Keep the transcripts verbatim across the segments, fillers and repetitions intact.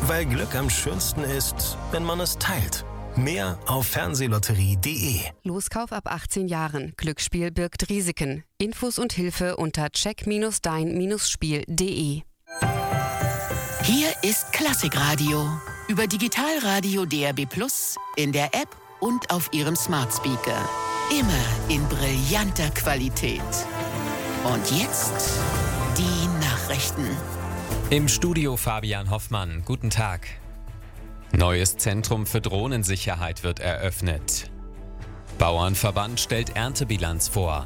Weil Glück am schönsten ist, wenn man es teilt. Mehr auf fernsehlotterie punkt de. Loskauf ab achtzehn Jahren. Glücksspiel birgt Risiken. Infos und Hilfe unter check dein Spiel punkt de. Hier ist Klassikradio. Über Digitalradio D A B plus, in der App und auf Ihrem Smart Speaker. Immer in brillanter Qualität. Und jetzt die Nachrichten. Im Studio Fabian Hoffmann. Guten Tag. Neues Zentrum für Drohnensicherheit wird eröffnet. Bauernverband stellt Erntebilanz vor.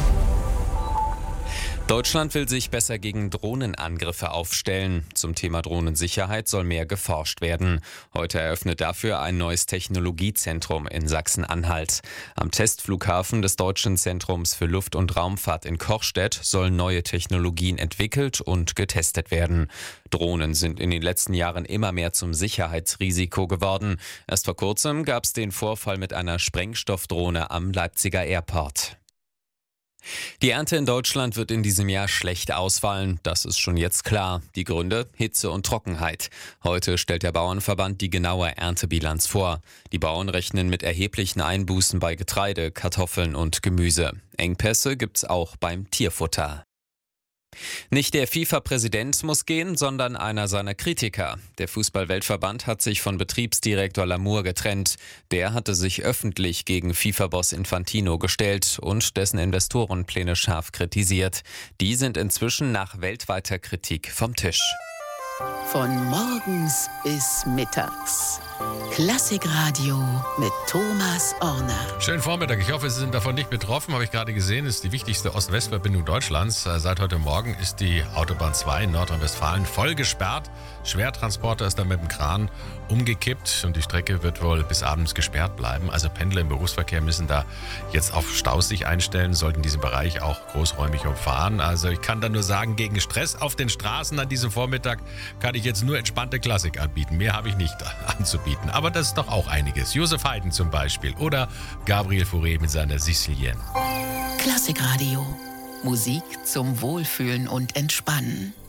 Deutschland will sich besser gegen Drohnenangriffe aufstellen. Zum Thema Drohnensicherheit soll mehr geforscht werden. Heute eröffnet dafür ein neues Technologiezentrum in Sachsen-Anhalt. Am Testflughafen des Deutschen Zentrums für Luft- und Raumfahrt in Kochstedt sollen neue Technologien entwickelt und getestet werden. Drohnen sind in den letzten Jahren immer mehr zum Sicherheitsrisiko geworden. Erst vor kurzem gab es den Vorfall mit einer Sprengstoffdrohne am Leipziger Airport. Die Ernte in Deutschland wird in diesem Jahr schlecht ausfallen, das ist schon jetzt klar. Die Gründe? Hitze und Trockenheit. Heute stellt der Bauernverband die genaue Erntebilanz vor. Die Bauern rechnen mit erheblichen Einbußen bei Getreide, Kartoffeln und Gemüse. Engpässe gibt's auch beim Tierfutter. Nicht der FIFA-Präsident muss gehen, sondern einer seiner Kritiker. Der Fußball-Weltverband hat sich von Betriebsdirektor Lamour getrennt. Der hatte sich öffentlich gegen FIFA-Boss Infantino gestellt und dessen Investorenpläne scharf kritisiert. Die sind inzwischen nach weltweiter Kritik vom Tisch. Von morgens bis mittags. Klassikradio mit Thomas Orner. Schönen Vormittag. Ich hoffe, Sie sind davon nicht betroffen. Habe ich gerade gesehen, ist die wichtigste Ost-West-Verbindung Deutschlands. Seit heute Morgen ist die Autobahn zwei in Nordrhein-Westfalen voll gesperrt. Schwertransporter ist dann mit dem Kran umgekippt und die Strecke wird wohl bis abends gesperrt bleiben. Also Pendler im Berufsverkehr müssen da jetzt auf Staus sich einstellen, sollten diesen Bereich auch großräumig umfahren. Also ich kann da nur sagen, gegen Stress auf den Straßen an diesem Vormittag kann ich jetzt nur entspannte Klassik anbieten. Mehr habe ich nicht anzubieten. Aber das ist doch auch einiges. Josef Haydn zum Beispiel oder Gabriel Fauré mit seiner Sicilienne. Klassikradio. Musik zum Wohlfühlen und Entspannen.